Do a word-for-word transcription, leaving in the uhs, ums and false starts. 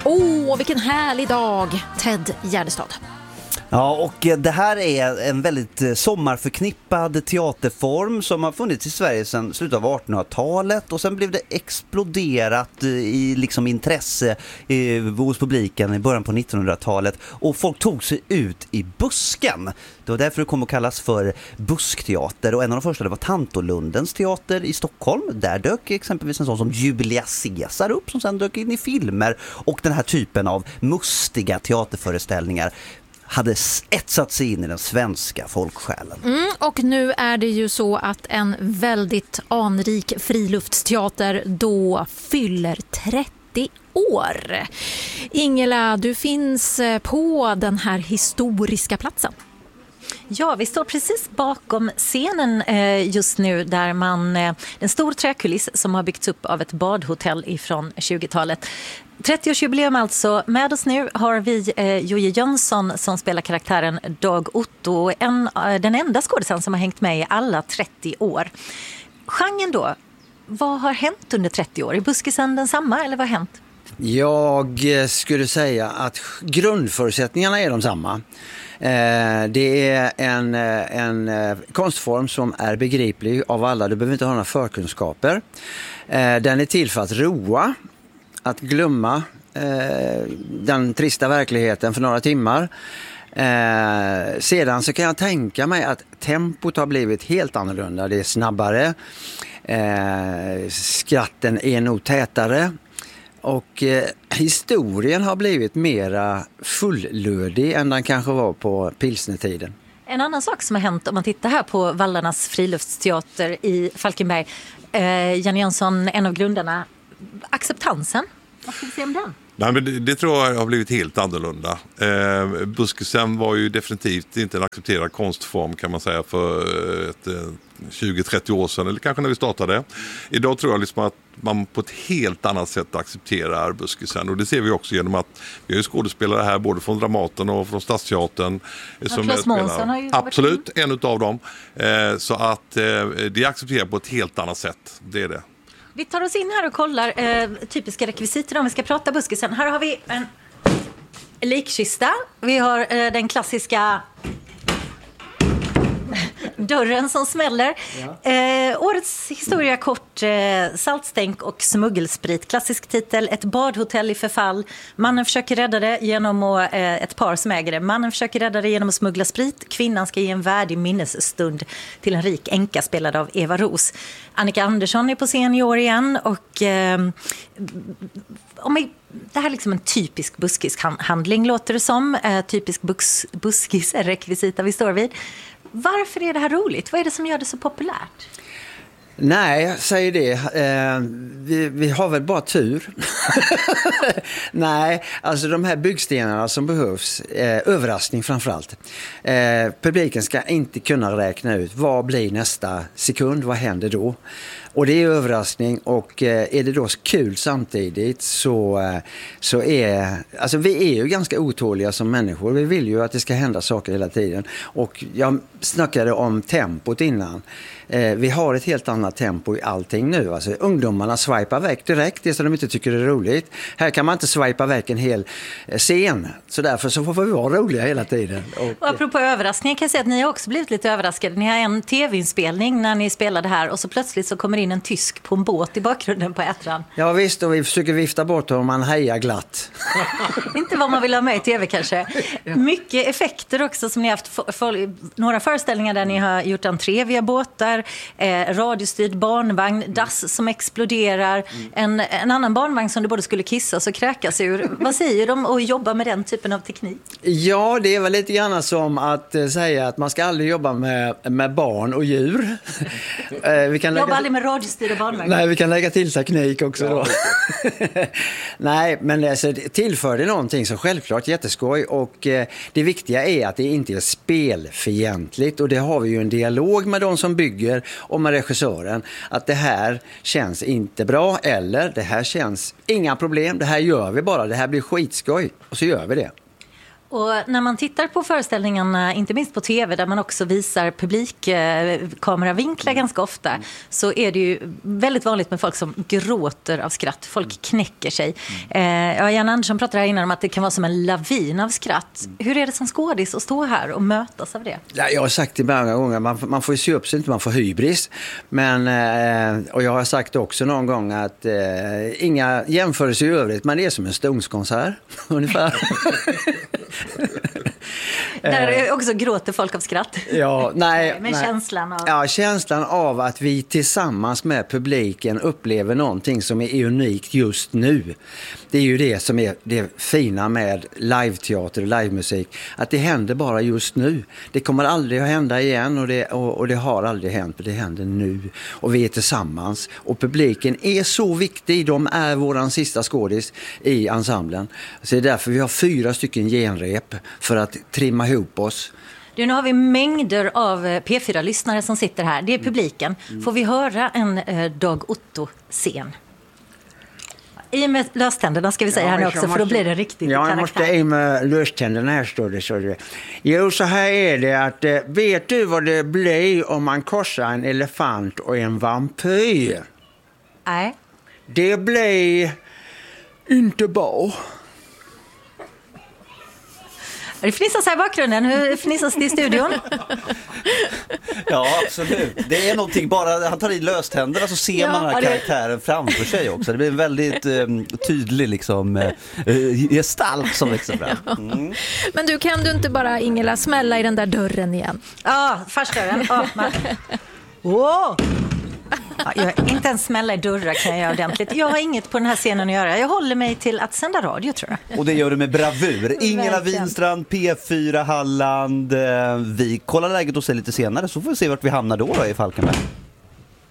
Åh, vilken härlig dag, Ted Gärdestad. Ja, och det här är en väldigt sommarförknippad teaterform som har funnits i Sverige sedan slutet av artonhundratalet och sen blev det exploderat i liksom intresse hos publiken i början på nittonhundratalet och folk tog sig ut i busken. Det var därför det kom att kallas för buskteater och en av de första det var Tantolundens teater i Stockholm. Där dök exempelvis en sån som Julia Caesar upp som sen dök in i filmer och den här typen av mustiga teaterföreställningar hade etsat sig in i den svenska folksjälen. Mm, och nu är det ju så att en väldigt anrik friluftsteater då fyller trettio år. Ingela, du finns på den här historiska platsen. Ja, vi står precis bakom scenen just nu där man, en stor träkuliss som har byggts upp av ett badhotell ifrån tjugotalet. trettioårsjubileum alltså. Med oss nu har vi eh, Jojje Jönsson som spelar karaktären Dag Otto. En, den enda skådespelaren som har hängt med i alla trettio år. Genren då, vad har hänt under trettio år? Är buskisen den samma eller vad har hänt? Jag skulle säga att grundförutsättningarna är de samma. Det är en, en konstform som är begriplig av alla. Du behöver inte ha några förkunskaper. Den är till för att roa, att glömma den trista verkligheten för några timmar. Sedan så kan jag tänka mig att tempot har blivit helt annorlunda. Det är snabbare. Skratten är nog tätare. Och eh, historien har blivit mera fullödig än den kanske var på pilsnertiden. En annan sak som har hänt om man tittar här på Vallarnas friluftsteater i Falkenberg. Eh, Janne Jönsson, en av grundarna. Acceptansen, vad ska vi säga om den? Nej, men det, det tror jag har blivit helt annorlunda. Eh, buskisen var ju definitivt inte en accepterad konstform kan man säga för ett, tjugo trettio år sedan eller kanske när vi startade. Idag tror jag liksom att man på ett helt annat sätt accepterar buskisen och det ser vi också genom att vi har ju skådespelare här både från Dramaten och från Stadsteatern. Ja, som Claes Månsson har ju absolut, en utav dem. Eh, så att eh, det är accepterat på ett helt annat sätt, det är det. Vi tar oss in här och kollar eh, typiska rekvisiter om vi ska prata buskisen. Här har vi en likkista. Vi har eh, den klassiska dörren som smäller. Ja. Eh, årets historia kort, eh, saltstänk och smuggelsprit. Klassisk titel, ett badhotell i förfall. Mannen försöker rädda det genom att, eh, ett par som äger det. Mannen försöker rädda det genom att smuggla sprit. Kvinnan ska ge en värdig minnesstund till en rik änka spelad av Eva Ros. Annika Andersson är på scen i år igen och eh, om jag, det här är liksom en typisk buskishandling låter det som. Eh, typisk bus, buskis är rekvisita vi står vid. Varför är det här roligt? Vad är det som gör det så populärt? Nej, säger det. Eh, vi, vi har väl bara tur. Nej, alltså de här byggstenarna som behövs, eh, överraskning framförallt. Eh, publiken ska inte kunna räkna ut vad blir nästa sekund, vad händer då? Och det är överraskning och eh, är det då kul samtidigt så, eh, så är, alltså vi är ju ganska otåliga som människor. Vi vill ju att det ska hända saker hela tiden. Och jag snackade om tempot innan. Eh, vi har ett helt annat tempo i allting nu. Alltså ungdomarna swipar väck direkt, det som de inte tycker är roligt. Här kan man inte swipa väck en hel eh, scen. Så därför så får vi vara roliga hela tiden. Och, och apropå överraskning kan jag säga att ni har också blivit lite överraskade. Ni har en tv-inspelning när ni spelade här och så plötsligt så kommer in en tysk på en båt i bakgrunden på Ätran. Ja visst, och vi försöker vifta bort och man hejar glatt. Inte vad man vill ha med i tv kanske. Mycket effekter också som ni har haft för, för, några föreställningar där ni har gjort entré via båtar, eh, radiostyrd barnvagn, dass som exploderar, en, en annan barnvagn som du både skulle kissas och kräkas ur. Vad säger de att jobba med den typen av teknik? Ja, det är väl lite grann som att eh, säga att man ska aldrig jobba med, med barn och djur. eh, vi kan jobba lägga... aldrig med radiostyrda barnvagn. Nej, vi kan lägga till teknik också då. Nej, men alltså, tillför det någonting så självklart jätteskoj och eh, det viktiga är att det inte är spelfientligt och det har vi ju en dialog med de som bygger och med regissören att det här känns inte bra eller det här känns inga problem, det här gör vi bara, det här blir skitskoj och så gör vi det. Och när man tittar på föreställningarna, inte minst på tv, där man också visar publikkameravinklar ganska ofta, så är det ju väldigt vanligt med folk som gråter av skratt. Folk knäcker sig. Eh, ja, Jan Andersson pratade här innan om att det kan vara som en lavin av skratt. Hur är det som skådis att stå här och mötas av det? Ja, jag har sagt det många gånger, man, man får ju se upp så inte man får hybris. Men, eh, och jag har sagt också någon gång att eh, inga jämförelser i övrigt, men det är som en Stones-konsert ungefär. Där också gråter folk av skratt. Ja, nej, Men nej. känslan av... Ja, känslan av att vi tillsammans med publiken upplever någonting som är unikt just nu. Det är ju det som är det fina med live-teater och livemusik. Att det händer bara just nu. Det kommer aldrig att hända igen och det, och, och det har aldrig hänt. Det händer nu. Och vi är tillsammans. Och publiken är så viktig. De är våran sista skådis i ensemblen. Så det är därför vi har fyra stycken genrep för att trimma ihop oss. Du, nu har vi mängder av P fyra-lyssnare som sitter här. Det är publiken. Får vi höra en eh, Dag Otto-scen? I med löständerna ska vi säga Ja, här nu men också, så för då måste- blir det riktigt Ja, jag karaktär. måste i med löständerna här, står det. Så det. Jo, så här är det att, eh, vet du vad det blir om man korsar en elefant och en vampyr? Nej. Det blir inte bra. Det fnissas här i bakgrunden. Hur fnissas det i studion? Ja, absolut. Det är någonting, bara han tar i löständerna så ser Ja, man den här det- karaktären framför sig också. Det blir en väldigt eh, tydlig liksom, eh, gestalt som växer fram. Mm. Men du, kan du inte bara, Ingela, smälla i den där dörren igen? Ja, farsdörren. Ja, man... Wow! Ja, jag, inte ens smälla i dörrar kan jag göra ordentligt. Jag har inget på den här scenen att göra. Jag håller mig till att sända radio, tror jag. Och det gör du med bravur. Ingela Verkligen. Winstrand, P fyra Halland. Eh, Vi kollar läget och ser lite senare, så får vi se vart vi hamnar då, då i Falkenberg.